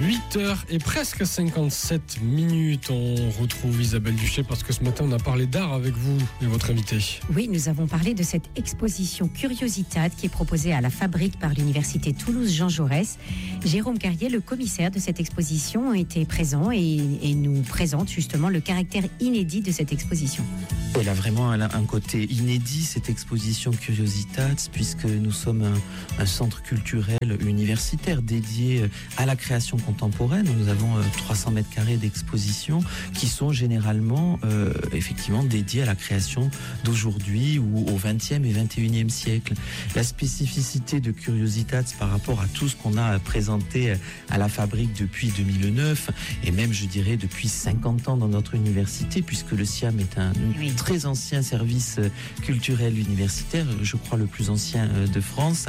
8h et presque 57 minutes. On retrouve Isabelle Duché parce que ce matin, on a parlé d'art avec vous et votre invité. Oui, nous avons parlé de cette exposition Curiositat qui est proposée à la Fabrique par l'Université Toulouse Jean Jaurès. Jérôme Carrier, le commissaire de cette exposition, était présent et nous présente justement le caractère inédit de cette exposition. Elle a vraiment un côté inédit, cette exposition Curiositat, puisque nous sommes un centre culturel universitaire dédié à la création contemporaine. Nous avons 300 mètres carrés d'exposition qui sont généralement effectivement dédiés à la création d'aujourd'hui ou au 20e et 21e siècle. La spécificité de Curiositat par rapport à tout ce qu'on a présenté à la Fabrique depuis 2009 et même je dirais depuis 50 ans dans notre université, puisque le SIAM est un très ancien service culturel universitaire, je crois le plus ancien de France.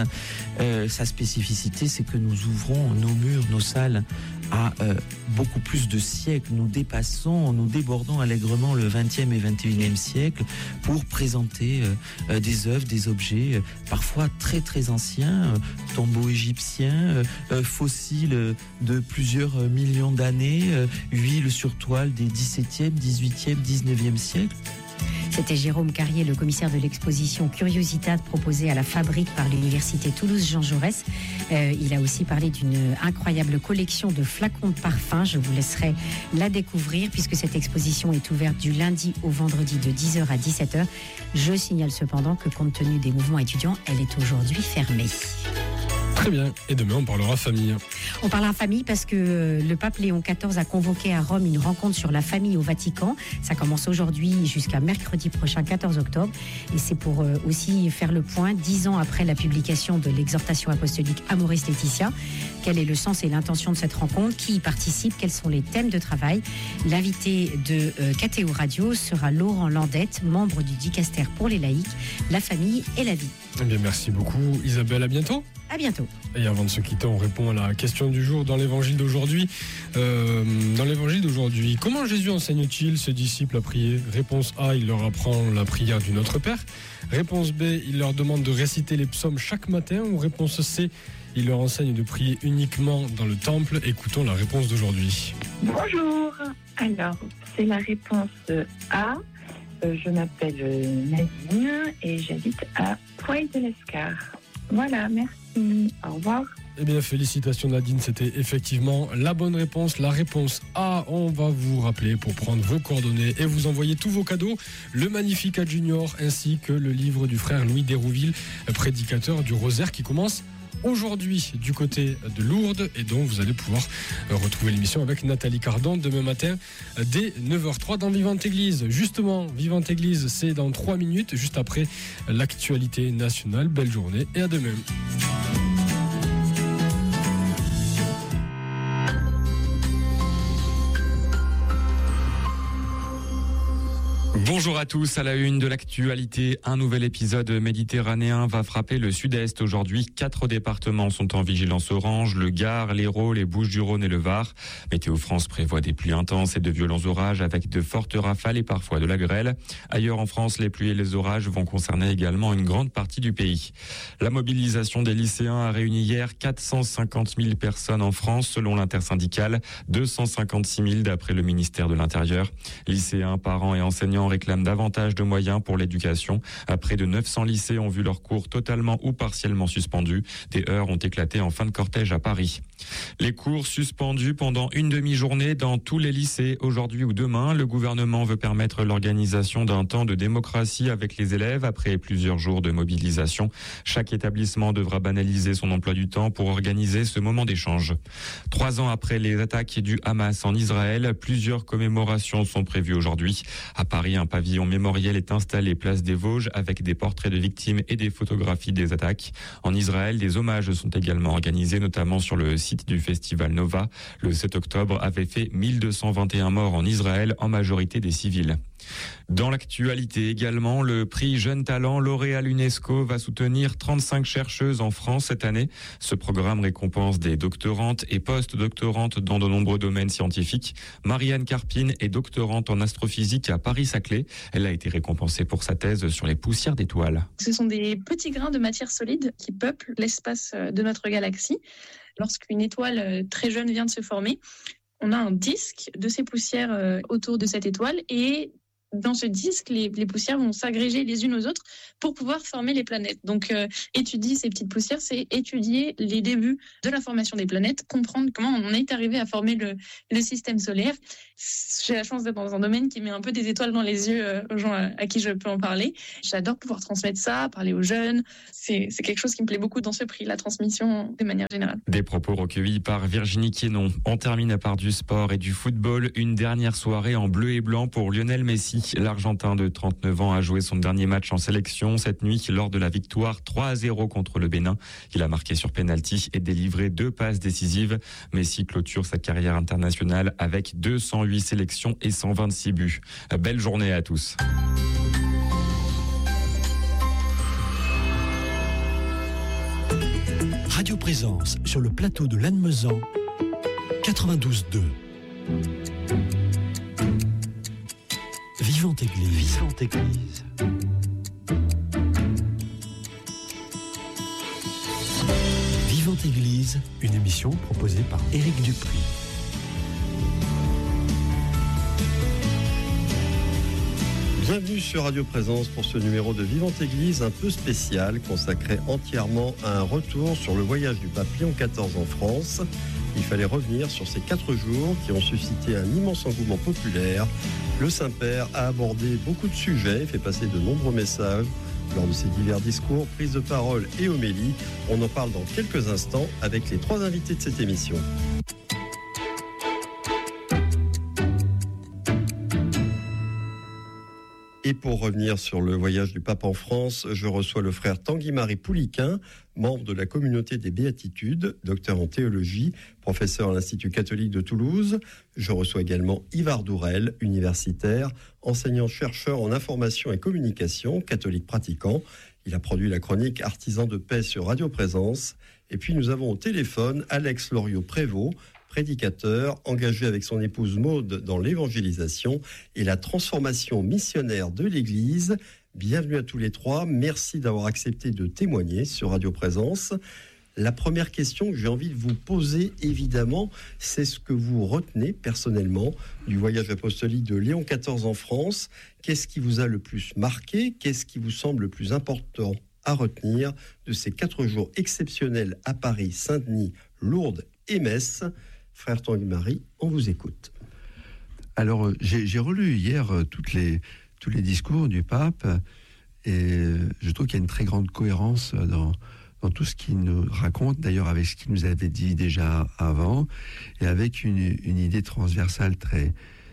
Sa spécificité, c'est que nous ouvrons nos murs, nos salles à beaucoup plus de siècles. Nous débordons allègrement le 20e et 21e siècle pour présenter des œuvres, des objets parfois très très anciens, tombeaux égyptiens, fossiles de plusieurs millions d'années, huiles sur toile des 17e, 18e, 19e siècles. C'était Jérôme Carrier, le commissaire de l'exposition Curiositat proposée à la Fabrique par l'Université Toulouse Jean Jaurès. Il a aussi parlé d'une incroyable collection de flacons de parfums. Je vous laisserai la découvrir puisque cette exposition est ouverte du lundi au vendredi de 10h à 17h. Je signale cependant que compte tenu des mouvements étudiants, elle est aujourd'hui fermée. Très bien. Et demain, on parlera famille. On parlera famille parce que le pape Léon XIV a convoqué à Rome une rencontre sur la famille au Vatican. Ça commence aujourd'hui jusqu'à mercredi prochain, 14 octobre. Et c'est pour aussi faire le point, 10 ans après la publication de l'exhortation apostolique Amoris Laetitia. Quel est le sens et l'intention de cette rencontre? Qui y participe? Quels sont les thèmes de travail? L'invité de KTO Radio sera Laurent Landette, membre du Dicaster pour les laïcs, la famille et la vie. Eh bien, merci beaucoup Isabelle, à bientôt. À bientôt. Et avant de se quitter, on répond à la question du jour dans l'évangile d'aujourd'hui. Comment Jésus enseigne-t-il ses disciples à prier? Réponse A, il leur apprend la prière du Notre Père. Réponse B, il leur demande de réciter les psaumes chaque matin. Ou réponse C, il leur enseigne de prier uniquement dans le temple. Écoutons la réponse d'aujourd'hui. Bonjour. Alors, c'est la réponse A. Je m'appelle Nadine et j'habite à Poix-de-l'Escar. Voilà, merci. Au revoir. Eh bien, félicitations Nadine, c'était effectivement la bonne réponse. La réponse A, on va vous rappeler pour prendre vos coordonnées et vous envoyer tous vos cadeaux, le Magnificat Junior ainsi que le livre du frère Louis Dérouville, prédicateur du Rosaire qui commence aujourd'hui du côté de Lourdes et donc vous allez pouvoir retrouver l'émission avec Nathalie Cardon demain matin dès 9h03 dans Vivante Église. Justement, Vivante Église, c'est dans 3 minutes, juste après l'actualité nationale. Belle journée et à demain. Bonjour à tous, à la une de l'actualité, un nouvel épisode méditerranéen va frapper le sud-est aujourd'hui. 4 départements sont en vigilance orange, le Gard, l'Hérault, les Bouches-du-Rhône et le Var. Météo France prévoit des pluies intenses et de violents orages avec de fortes rafales et parfois de la grêle. Ailleurs en France, les pluies et les orages vont concerner également une grande partie du pays. La mobilisation des lycéens a réuni hier 450 000 personnes en France selon l'intersyndicale, 256 000 d'après le ministère de l'Intérieur. Lycéens, parents et enseignants réclament davantage de moyens pour l'éducation. Près de 900 lycées ont vu leurs cours totalement ou partiellement suspendus. Des heurts ont éclaté en fin de cortège à Paris. Les cours suspendus pendant une demi-journée dans tous les lycées aujourd'hui ou demain. Le gouvernement veut permettre l'organisation d'un temps de démocratie avec les élèves après plusieurs jours de mobilisation. Chaque établissement devra banaliser son emploi du temps pour organiser ce moment d'échange. 3 ans après les attaques du Hamas en Israël, plusieurs commémorations sont prévues aujourd'hui. À Paris, un pavillon mémoriel est installé place des Vosges avec des portraits de victimes et des photographies des attaques. En Israël, des hommages sont également organisés, notamment sur le site du festival Nova. Le 7 octobre avait fait 1221 morts en Israël, en majorité des civils. Dans l'actualité également, le prix Jeunes Talents L'Oréal UNESCO va soutenir 35 chercheuses en France cette année. Ce programme récompense des doctorantes et post-doctorantes dans de nombreux domaines scientifiques. Marianne Carpine est doctorante en astrophysique à Paris-Saclay. Elle a été récompensée pour sa thèse sur les poussières d'étoiles. Ce sont des petits grains de matière solide qui peuplent l'espace de notre galaxie. Lorsqu'une étoile très jeune vient de se former, on a un disque de ces poussières autour de cette étoile et dans ce disque, les poussières vont s'agréger les unes aux autres pour pouvoir former les planètes. Donc, étudier ces petites poussières, c'est étudier les débuts de la formation des planètes, comprendre comment on est arrivé à former le système solaire. J'ai la chance d'être dans un domaine qui met un peu des étoiles dans les yeux aux gens à qui je peux en parler. J'adore pouvoir transmettre ça, parler aux jeunes. C'est quelque chose qui me plaît beaucoup dans ce prix, la transmission de manière générale. Des propos recueillis par Virginie Quénon. On termine par du sport et du football. Une dernière soirée en bleu et blanc pour Lionel Messi. L'Argentin de 39 ans a joué son dernier match en sélection cette nuit lors de la victoire 3-0 contre le Bénin. Il a marqué sur pénalty et délivré 2 passes décisives. Messi clôture sa carrière internationale avec 208 sélections et 126 buts. Belle journée à tous. Radio Présence sur le plateau de Lannemezan, 92.2. Vivante Église. Vivante Église. Vivante Église, une émission proposée par Éric Dupri. Bienvenue sur Radio Présence pour ce numéro de Vivante Église un peu spécial, consacré entièrement à un retour sur le voyage du pape Léon XIV en France. Il fallait revenir sur ces 4 jours qui ont suscité un immense engouement populaire. Le Saint-Père a abordé beaucoup de sujets, fait passer de nombreux messages lors de ses divers discours, prises de parole et homélies. On en parle dans quelques instants avec les 3 invités de cette émission. Et pour revenir sur le voyage du pape en France, je reçois le frère Tanguy-Marie Pouliquin, membre de la communauté des Béatitudes, docteur en théologie, professeur à l'Institut catholique de Toulouse. Je reçois également Ivar Dourel, universitaire, enseignant-chercheur en information et communication, catholique pratiquant. Il a produit la chronique Artisans de paix sur Radio Présence. Et puis nous avons au téléphone Alex Loriot-Prévost, prédicateur, engagé avec son épouse Maude dans l'évangélisation et la transformation missionnaire de l'Église. Bienvenue à tous les 3. Merci d'avoir accepté de témoigner sur Radio Présence. La première question que j'ai envie de vous poser, évidemment, c'est ce que vous retenez personnellement du voyage apostolique de Léon XIV en France. Qu'est-ce qui vous a le plus marqué ? Qu'est-ce qui vous semble le plus important à retenir de ces 4 jours exceptionnels à Paris, Saint-Denis, Lourdes et Metz ? Frère Tanguy-Marie, on vous écoute. Alors, j'ai relu hier tous les discours du pape et je trouve qu'il y a une très grande cohérence dans tout ce qu'il nous raconte, d'ailleurs avec ce qu'il nous avait dit déjà avant, et avec une idée transversale très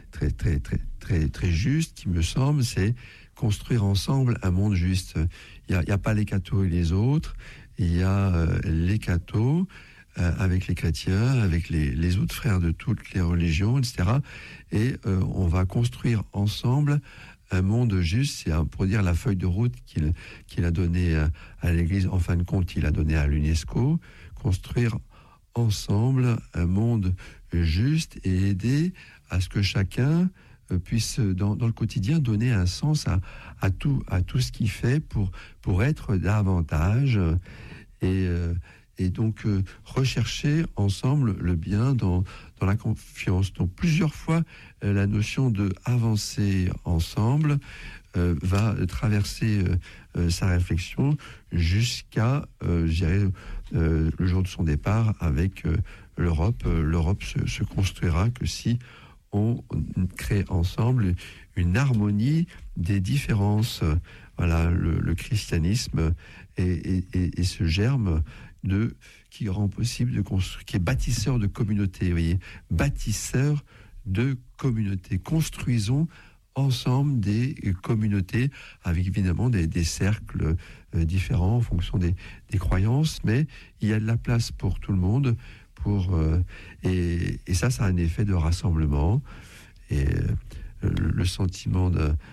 juste, qui me semble, c'est construire ensemble un monde juste. Il n'y a pas les cathos et les autres, il y a les cathos, avec les chrétiens, avec les autres frères de toutes les religions, etc. Et on va construire ensemble un monde juste, c'est pour dire la feuille de route qu'il a donnée à l'Église, en fin de compte, il a donné à l'UNESCO, construire ensemble un monde juste et aider à ce que chacun puisse, dans le quotidien, donner un sens à tout ce qu'il fait pour être davantage et donc rechercher ensemble le bien dans la confiance. Donc plusieurs fois, la notion de avancer ensemble va traverser sa réflexion jusqu'à, je dirais, le jour de son départ avec l'Europe. L'Europe se construira que si on crée ensemble une harmonie des différences. Voilà, le christianisme et ce germe qui rend possible de construire, qui est bâtisseur de communauté, vous voyez, bâtisseur de communauté. Construisons ensemble des communautés avec évidemment des cercles différents en fonction des croyances, mais il y a de la place pour tout le monde, et ça a un effet de rassemblement. Et le sentiment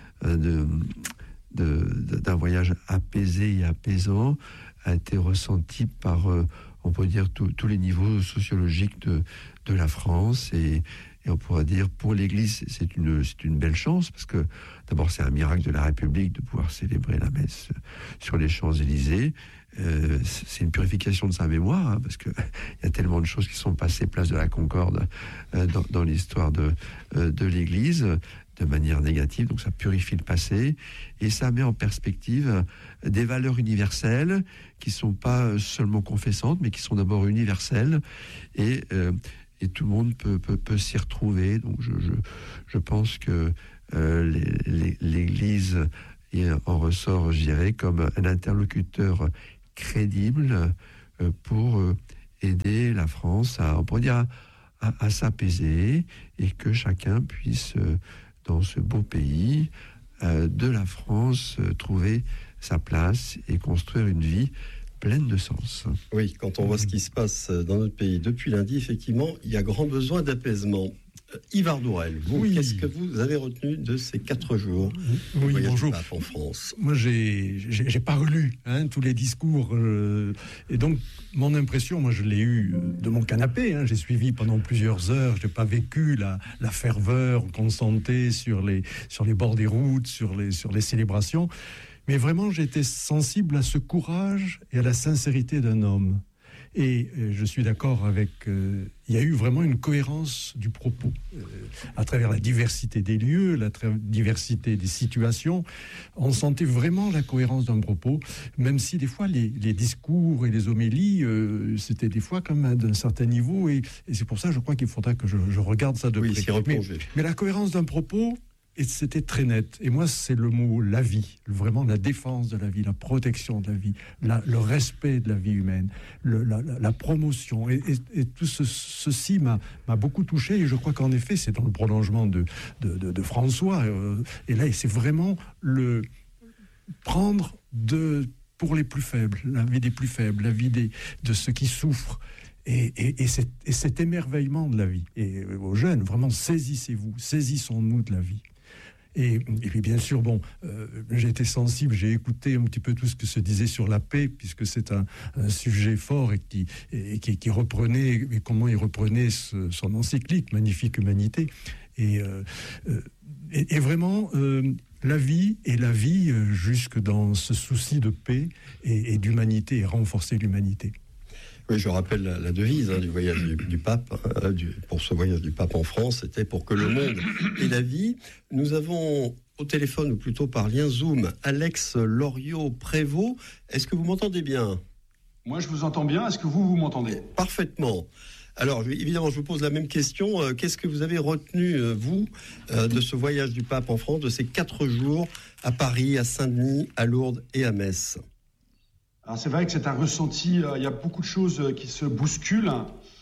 d'un voyage apaisé et apaisant a été ressenti par, on peut dire, tous les niveaux sociologiques de la France. Et on pourrait dire, pour l'Église, c'est une belle chance, parce que d'abord, c'est un miracle de la République de pouvoir célébrer la messe sur les Champs-Élysées. C'est une purification de sa mémoire, parce qu'il y a tellement de choses qui sont passées place de la Concorde dans l'histoire de l'Église, de manière négative. Donc ça purifie le passé, et ça met en perspective des valeurs universelles qui ne sont pas seulement confessantes, mais qui sont d'abord universelles, et tout le monde peut s'y retrouver. Donc je pense que l'Église en ressort, je dirais, comme un interlocuteur crédible pour aider la France à s'apaiser, et que chacun puisse, dans ce beau pays de la France, trouver sa place et construire une vie pleine de sens. Oui, quand on voit ce qui se passe dans notre pays depuis lundi, effectivement, il y a grand besoin d'apaisement. Yves Ardourel, qu'est-ce que vous avez retenu de ces 4 jours de voyage du pape en France? Moi, j'ai pas relu tous les discours, et donc mon impression, moi je l'ai eu de mon canapé. J'ai suivi pendant plusieurs heures. J'ai pas vécu la ferveur qu'on sentait sur les bords des routes, sur les célébrations, mais vraiment j'étais sensible à ce courage et à la sincérité d'un homme. Et je suis d'accord avec... il y a eu vraiment une cohérence du propos. À travers la diversité des lieux, la diversité des situations, on sentait vraiment la cohérence d'un propos, même si des fois les discours et les homélies, c'était des fois quand même d'un certain niveau, et c'est pour ça, je crois qu'il faudra que je regarde ça de près. Mais la cohérence d'un propos... Et c'était très net. Et moi, c'est le mot la vie, vraiment la défense de la vie, la protection de la vie, le respect de la vie humaine, la promotion. Et tout ceci m'a beaucoup touché. Et je crois qu'en effet, c'est dans le prolongement de François. Et là, c'est vraiment le prendre pour les plus faibles, la vie des plus faibles, la vie de ceux qui souffrent. Et cet émerveillement de la vie. Et aux jeunes, vraiment, saisissons-nous de la vie. Et puis bien sûr, j'ai été sensible, j'ai écouté un petit peu tout ce que se disait sur la paix, puisque c'est un sujet fort et qui reprenait, et comment il reprenait son encyclique, Magnifique Humanité. Et vraiment, la vie jusque dans ce souci de paix et d'humanité, et renforcer l'humanité. Oui, je rappelle la devise du voyage du pape, pour ce voyage du pape en France, c'était pour que le monde ait la vie. Nous avons au téléphone, ou plutôt par lien Zoom, Alex Loriot-Prévost. Est-ce que vous m'entendez bien? Moi, je vous entends bien. Est-ce que vous m'entendez? Parfaitement. Alors, évidemment, je vous pose la même question. Qu'est-ce que vous avez retenu, vous, de ce voyage du pape en France, de ces 4 jours à Paris, à Saint-Denis, à Lourdes et à Metz? Alors c'est vrai que c'est un ressenti, il y a beaucoup de choses qui se bousculent.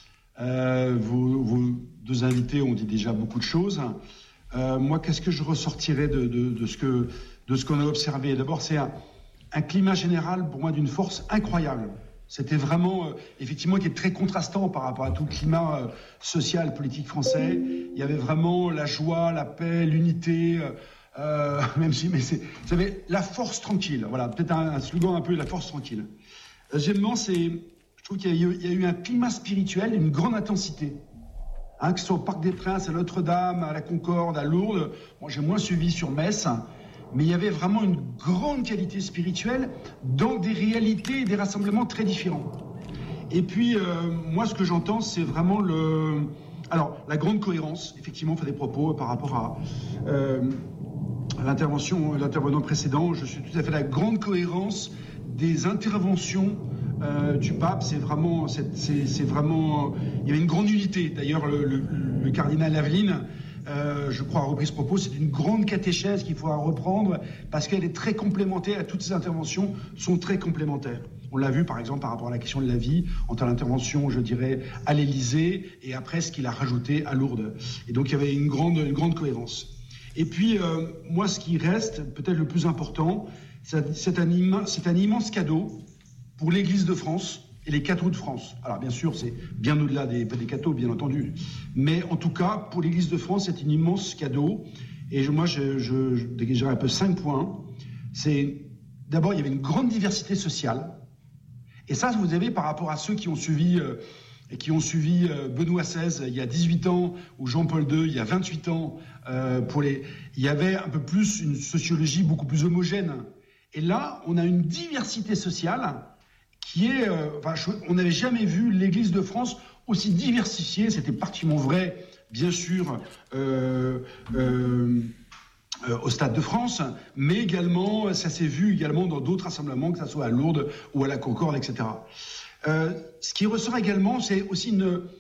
Vos 2 invités ont dit déjà beaucoup de choses. Moi, qu'est-ce que je ressortirais de ce qu'on a observé? D'abord, c'est un climat général, pour moi, d'une force incroyable. C'était vraiment, effectivement, qui est très contrastant par rapport à tout le climat social, politique français. Il y avait vraiment la joie, la paix, l'unité... même si, mais vous savez, la force tranquille. Voilà, peut-être un slogan un peu, la force tranquille. Deuxièmement, je trouve qu'il y a eu un climat spirituel, une grande intensité. Que ce soit au Parc des Princes, à Notre-Dame, à la Concorde, à Lourdes. Moi, j'ai moins suivi sur Metz, mais il y avait vraiment une grande qualité spirituelle dans des réalités et des rassemblements très différents. Et puis, moi, ce que j'entends, c'est vraiment la grande cohérence, effectivement, on fait des propos par rapport à l'intervenant précédent. Je suis tout à fait la grande cohérence des interventions du pape. C'est vraiment, il y avait une grande unité. D'ailleurs, le cardinal Aveline, je crois, a repris ce propos. C'est une grande catéchèse qu'il faudra reprendre parce qu'elle est très complémentaire. Toutes ces interventions sont très complémentaires. On l'a vu, par exemple, par rapport à la question de la vie, entre l'intervention, je dirais, à l'Élysée et après ce qu'il a rajouté à Lourdes. Et donc, il y avait une grande cohérence. Et puis, moi, ce qui reste, peut-être le plus important, c'est un immense cadeau pour l'Église de France et les cathos de France. Alors, bien sûr, c'est bien au-delà des cathos, bien entendu. Mais en tout cas, pour l'Église de France, c'est un immense cadeau. Et moi, je dégagerai un peu 5 points. C'est d'abord, il y avait une grande diversité sociale. Et ça, vous avez par rapport à ceux qui ont suivi Benoît XVI il y a 18 ans, ou Jean-Paul II il y a 28 ans, il y avait un peu plus une sociologie beaucoup plus homogène. Et là, on a une diversité sociale qui est... on n'avait jamais vu l'Église de France aussi diversifiée. C'était particulièrement vrai, bien sûr, au Stade de France, mais également, ça s'est vu également dans d'autres rassemblements, que ce soit à Lourdes ou à la Concorde, etc. Ce qui ressort également, c'est aussi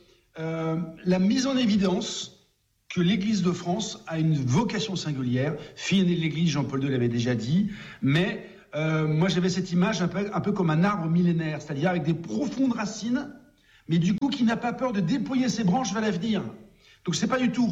la mise en évidence que l'Église de France a une vocation singulière. Fille aînée de l'Église, Jean-Paul II l'avait déjà dit, mais moi j'avais cette image un peu comme un arbre millénaire, c'est-à-dire avec des profondes racines, mais du coup qui n'a pas peur de déployer ses branches vers l'avenir. Donc c'est pas du tout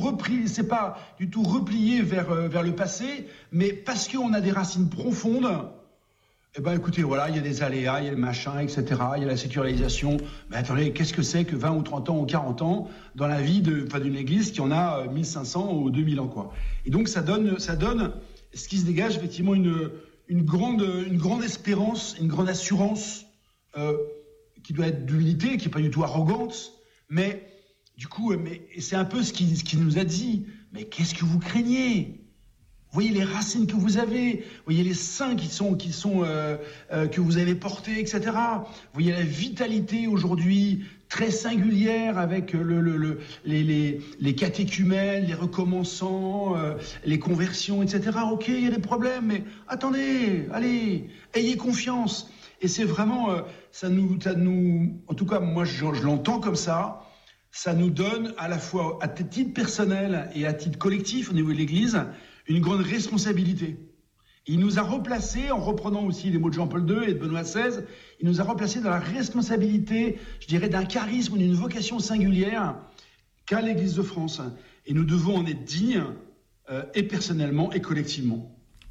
replié vers le passé, mais parce qu'on a des racines profondes. Eh ben écoutez, voilà, il y a des aléas, il y a le machin, etc. Il y a la sécularisation. Mais attendez, qu'est-ce que c'est que 20 ou 30 ans ou 40 ans dans la vie d'une église qui en a 1500 ou 2000 ans, quoi. Et donc ça donne ce qui se dégage effectivement une grande espérance, une grande assurance qui doit être d'humilité, qui n'est pas du tout arrogante, mais du coup, c'est un peu ce qui nous a dit. Mais qu'est-ce que vous craignez ? Vous voyez les racines que vous avez, vous voyez les seins que vous avez portés, etc. Vous voyez la vitalité aujourd'hui très singulière avec les catéchumènes, les recommençants, les conversions, etc. Ok, il y a des problèmes, mais attendez, allez, ayez confiance. Et c'est vraiment, ça nous, en tout cas, moi je l'entends comme ça. Ça nous donne à la fois à titre personnel et à titre collectif au niveau de l'Église une grande responsabilité. Il nous a replacés, en reprenant aussi les mots de Jean-Paul II et de Benoît XVI, il nous a replacés dans la responsabilité, je dirais, d'un charisme, d'une vocation singulière qu'a l'Église de France. Et nous devons en être dignes, et personnellement et collectivement.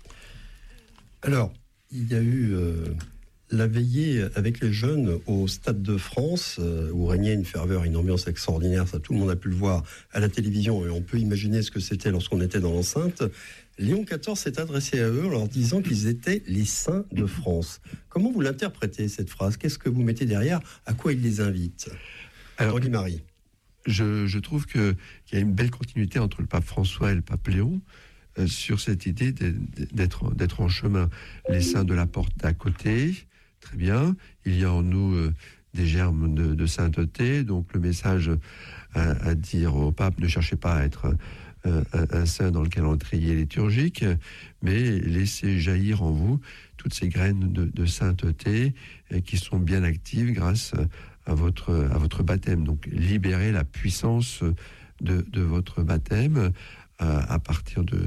Alors, il y a eu la veillée avec les jeunes au Stade de France, où régnait une ferveur, une ambiance extraordinaire. Ça, tout le monde a pu le voir à la télévision, et on peut imaginer ce que c'était lorsqu'on était dans l'enceinte. Léon XIV s'est adressé à eux en leur disant qu'ils étaient les saints de France. Comment vous l'interprétez, cette phrase ? Qu'est-ce que vous mettez derrière ? À quoi il les invite ? Alors, Guy-Marie. Je trouve qu'il y a une belle continuité entre le pape François et le pape Léon sur cette idée d'être en chemin. Les saints de la porte d'à côté, très bien. Il y a en nous des germes de sainteté. Donc le message à dire au pape, ne cherchez pas à être un saint dans le calendrier liturgique, mais laissez jaillir en vous toutes ces graines de sainteté qui sont bien actives grâce à votre baptême. Donc libérez la puissance de votre baptême à partir de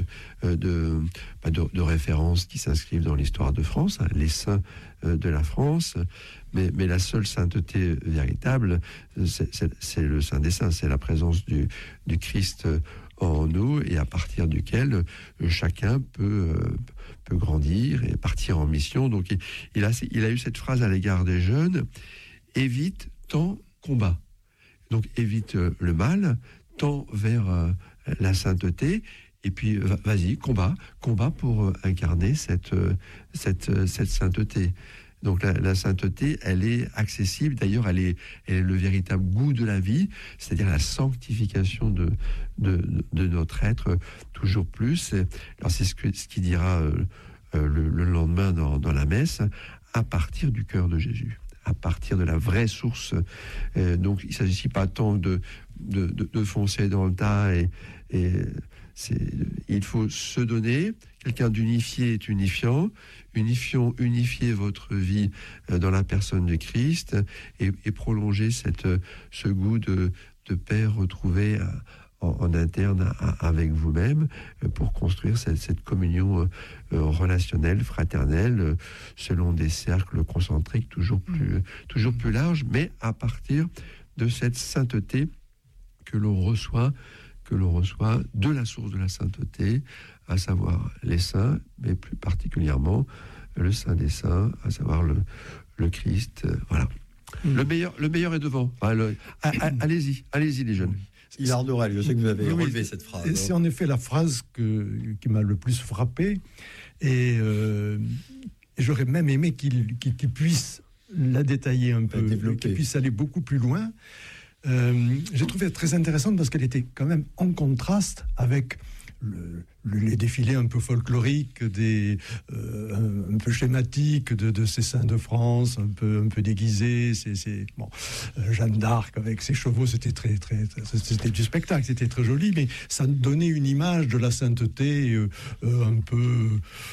références qui s'inscrivent dans l'histoire de France, les saints de la France, mais la seule sainteté véritable, c'est le Saint des Saints, c'est la présence du Christ en nous, et à partir duquel chacun peut grandir et partir en mission. Donc il a eu cette phrase à l'égard des jeunes: évite, tends, combat. Donc évite le mal, tends vers la sainteté, et puis vas-y, combat pour incarner cette sainteté. Donc la sainteté, elle est accessible. D'ailleurs, elle est le véritable goût de la vie, c'est-à-dire la sanctification de notre être toujours plus. Alors c'est ce qu'il dira le lendemain dans la messe, à partir du cœur de Jésus, à partir de la vraie source. Donc il ne s'agit pas tant de foncer dans le tas, et il faut se donner. Quelqu'un d'unifié est unifiant. Unifiez votre vie dans la personne de Christ, et prolongez ce goût de paix retrouvé en interne avec vous-même, pour construire cette communion relationnelle, fraternelle, selon des cercles concentriques toujours plus larges, mais à partir de cette sainteté que l'on reçoit de la source de la sainteté, à savoir les saints, mais plus particulièrement le Saint des Saints, à savoir le Christ. Voilà. Le meilleur est devant. Allez-y les jeunes. Hilaire Dorel, je sais que vous avez relevé cette phrase. C'est en effet la phrase qui m'a le plus frappé. Et j'aurais même aimé qu'il puisse la détailler un peu, qu'il puisse aller beaucoup plus loin. J'ai trouvé très intéressante parce qu'elle était quand même en contraste avec les défilés un peu folkloriques, un peu schématiques de ces saints de France, un peu déguisés. Jeanne d'Arc avec ses chevaux, c'était c'était du spectacle, c'était très joli, mais ça donnait une image de la sainteté un peu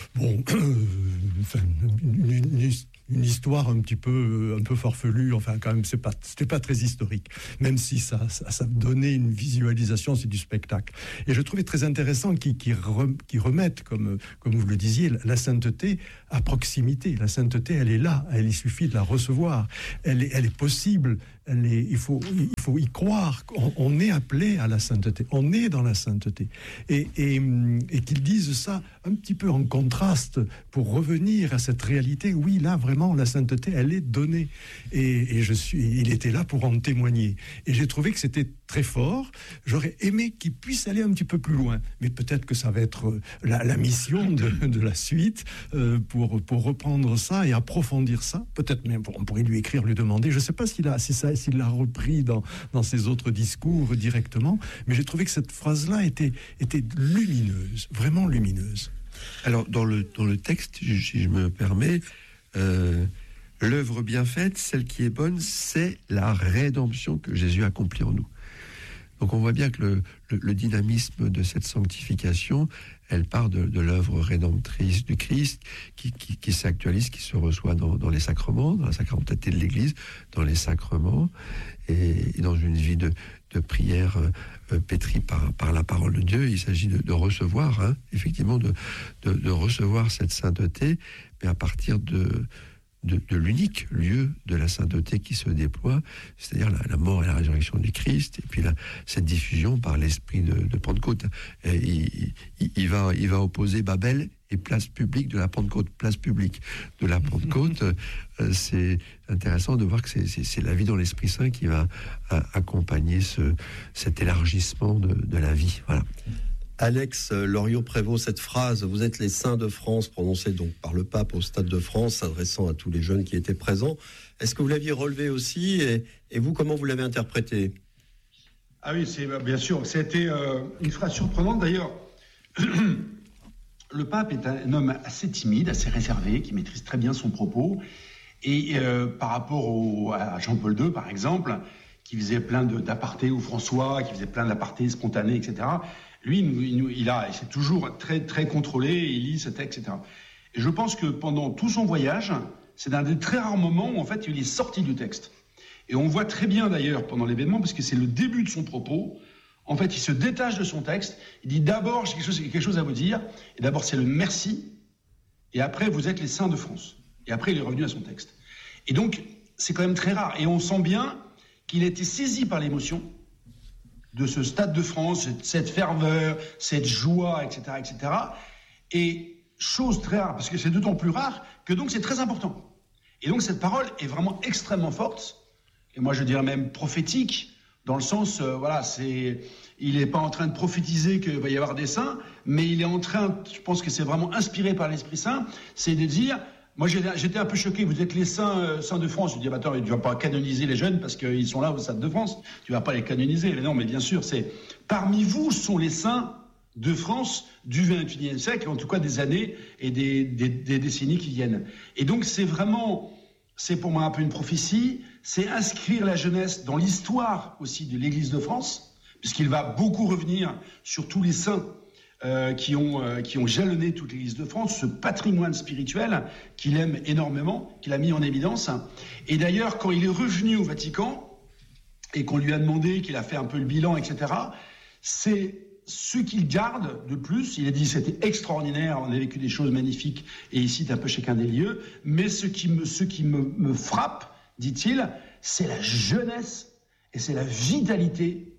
une histoire un peu farfelue, enfin quand même c'était pas très historique, même si ça donnait une visualisation, c'est du spectacle. Et je trouvais très intéressant qu'ils remettent, comme vous le disiez, la sainteté à proximité. La sainteté, elle est là, il suffit de la recevoir, elle est possible. Il faut y croire. On est appelé à la sainteté. On est dans la sainteté. Et qu'ils disent ça un petit peu en contraste pour revenir à cette réalité. Oui, là, vraiment, la sainteté, elle est donnée. Et il était là pour en témoigner. Et j'ai trouvé que c'était très fort. J'aurais aimé qu'il puisse aller un petit peu plus loin. Mais peut-être que ça va être la mission de la suite pour reprendre ça et approfondir ça. Peut-être même, on pourrait lui écrire, lui demander. Je ne sais pas s'il l'a repris dans ses autres discours directement, mais j'ai trouvé que cette phrase-là était lumineuse, vraiment lumineuse. Alors, dans le texte, si je me permets, l'œuvre bien faite, celle qui est bonne, c'est la rédemption que Jésus accomplit en nous. Donc on voit bien que le dynamisme de cette sanctification, elle part de l'œuvre rédemptrice du Christ qui s'actualise, qui se reçoit dans les sacrements, dans la sacramenté de l'Église, dans les sacrements, et dans une vie de prière pétrie par la parole de Dieu. Il s'agit de recevoir, effectivement, de recevoir cette sainteté, mais à partir de l'unique lieu de la sainteté qui se déploie, c'est-à-dire la mort et la résurrection du Christ, et puis cette diffusion par l'esprit de Pentecôte. Il va opposer Babel et place publique de la Pentecôte, place publique de la Pentecôte. C'est intéressant de voir que c'est la vie dans l'Esprit Saint qui va accompagner cet élargissement de la vie. Voilà. Alex Loriot-Prévost, cette phrase « Vous êtes les saints de France » prononcée donc par le pape au Stade de France, s'adressant à tous les jeunes qui étaient présents. Est-ce que vous l'aviez relevée aussi et vous, comment vous l'avez interprétée ? Ah oui, bien sûr. C'était une phrase surprenante. D'ailleurs, le pape est un homme assez timide, assez réservé, qui maîtrise très bien son propos. Et par rapport à Jean-Paul II, par exemple, qui faisait plein d'apartés, ou François, qui faisait plein d'apartés spontanés, etc., lui, c'est toujours très, très contrôlé, il lit ce texte, etc. Et je pense que pendant tout son voyage, c'est un des très rares moments où, en fait, il est sorti du texte. Et on voit très bien, d'ailleurs, pendant l'événement, parce que c'est le début de son propos, en fait, il se détache de son texte, il dit d'abord, j'ai quelque chose à vous dire, et d'abord, c'est le merci, et après, vous êtes les saints de France. Et après, il est revenu à son texte. Et donc, c'est quand même très rare. Et on sent bien qu'il a été saisi par l'émotion de ce Stade de France, cette ferveur, cette joie, etc., etc. Et chose très rare, parce que c'est d'autant plus rare que donc c'est très important. Et donc cette parole est vraiment extrêmement forte, et moi je dirais même prophétique, dans le sens, il n'est pas en train de prophétiser qu'il va y avoir des saints, mais il est en train, je pense que c'est vraiment inspiré par l'Esprit Saint, c'est de dire... Moi, j'étais un peu choqué. Vous êtes les saints de France. Je dis, attends, tu ne vas pas canoniser les jeunes parce qu'ils sont là au Stade de France. Tu ne vas pas les canoniser. Mais non, mais bien sûr, parmi vous sont les saints de France du XXIe siècle, en tout cas des années et des décennies qui viennent. Et donc, c'est pour moi un peu une prophétie. C'est inscrire la jeunesse dans l'histoire aussi de l'Église de France, puisqu'il va beaucoup revenir sur tous les saints qui ont jalonné toute l'Église de France, ce patrimoine spirituel qu'il aime énormément, qu'il a mis en évidence. Et d'ailleurs, quand il est revenu au Vatican et qu'on lui a demandé, qu'il a fait un peu le bilan, etc., c'est ce qu'il garde de plus. Il a dit c'était extraordinaire, on a vécu des choses magnifiques, et il cite un peu chacun des lieux, mais ce qui me frappe, dit-il, c'est la jeunesse et c'est la vitalité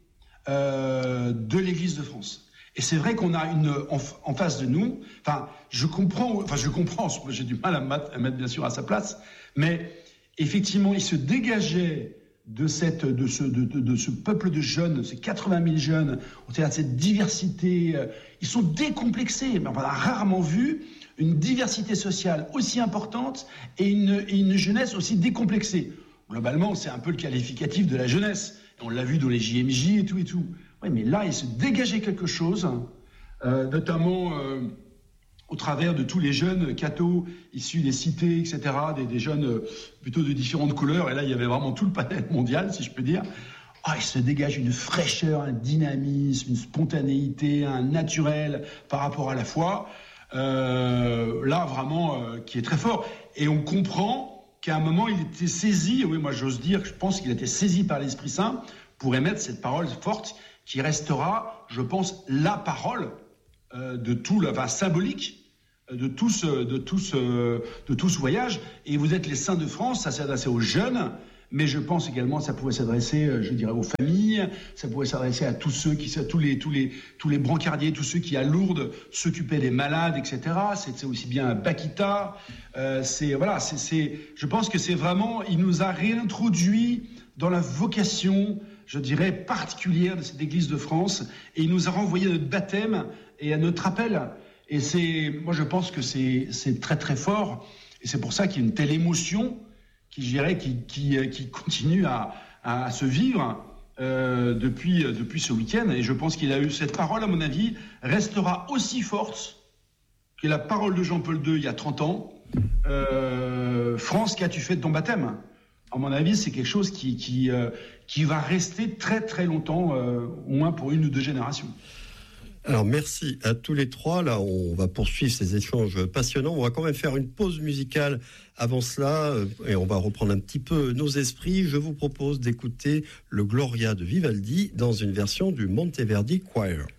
de l'Église de France. Et c'est vrai qu'on a en face de nous, je comprends, j'ai du mal à mettre bien sûr à sa place, mais effectivement, il se dégageait de ce peuple de jeunes, ces 80 000 jeunes, au travers de cette diversité, ils sont décomplexés. Mais on a rarement vu une diversité sociale aussi importante et une jeunesse aussi décomplexée. Globalement, c'est un peu le qualificatif de la jeunesse. On l'a vu dans les JMJ et tout. Oui, mais là, il se dégageait quelque chose, notamment au travers de tous les jeunes cathos issus des cités, etc., des jeunes plutôt de différentes couleurs. Et là, il y avait vraiment tout le panel mondial, si je peux dire. Il se dégage une fraîcheur, un dynamisme, une spontanéité, un naturel par rapport à la foi. Là, vraiment, qui est très fort. Et on comprend qu'à un moment, il était saisi, oui, moi j'ose dire, je pense qu'il a été saisi par l'Esprit Saint pour émettre cette parole forte qui restera, je pense, la parole de tout symbolique de tout ce voyage. Et vous êtes les saints de France, ça s'est adressé aux jeunes, mais je pense également que ça pouvait s'adresser, je dirais, aux familles, ça pouvait s'adresser à tous ceux tous les brancardiers, tous ceux qui à Lourdes s'occupaient des malades, etc. C'est aussi bien à Bakita. Je pense que c'est vraiment, il nous a réintroduit dans la vocation, je dirais, particulière de cette Église de France, et il nous a renvoyé à notre baptême et à notre appel. Et moi je pense que c'est très très fort, et c'est pour ça qu'il y a une telle émotion qui continue à se vivre depuis ce week-end. Et je pense qu'il a eu cette parole, à mon avis, restera aussi forte que la parole de Jean-Paul II il y a 30 ans. France, qu'as-tu fait de ton baptême ? À mon avis, c'est quelque chose qui va rester très très longtemps, au moins pour une ou deux générations. Alors merci à tous les trois. Là, on va poursuivre ces échanges passionnants. On va quand même faire une pause musicale avant cela et on va reprendre un petit peu nos esprits. Je vous propose d'écouter le Gloria de Vivaldi dans une version du Monteverdi Choir.